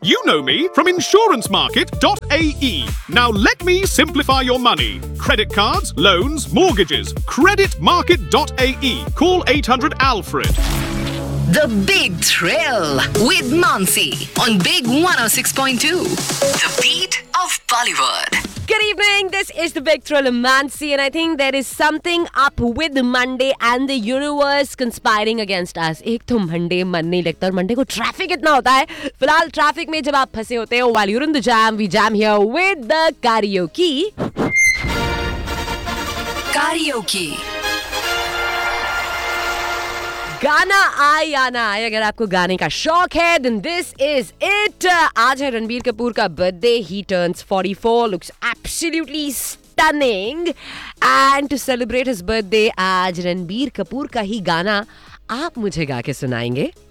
You know me from insurancemarket.ae. Now let me simplify your money. Credit cards, loans, mortgages. Creditmarket.ae. Call 800 Alfred. The Big Thrill with Mansi on Big 106.2. The beat of Bollywood. Good evening. This is the Big Thrill of Mansi, and I think there is something up with Monday and the universe conspiring against us. एक तो Monday मन नहीं लगता और Monday को traffic इतना होता है. फिलहाल traffic में जब आप फंसे होते हो, while you're in the jam, we jam here with the karaoke. Karaoke. गाना आए या ना आए, अगर आपको गाने का शौक है then this is it. आज है रणबीर कपूर का birthday. He turns 44, looks absolutely stunning. And to celebrate his birthday, आज रणबीर कपूर का ही गाना आप मुझे गा के सुनाएंगे.